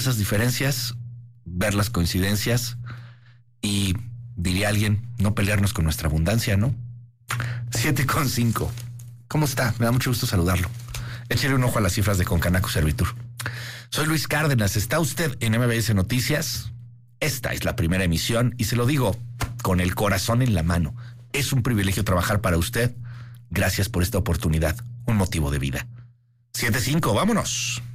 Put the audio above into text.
esas diferencias, ver las coincidencias y, diría alguien, no pelearnos con nuestra abundancia, ¿no? 7:05. ¿Cómo está? Me da mucho gusto saludarlo. Échale un ojo a las cifras de Concanaco Servitur. Soy Luis Cárdenas. ¿Está usted en MBS Noticias? Esta es la primera emisión y se lo digo con el corazón en la mano. Es un privilegio trabajar para usted. Gracias por esta oportunidad. Un motivo de vida. 7:05, vámonos.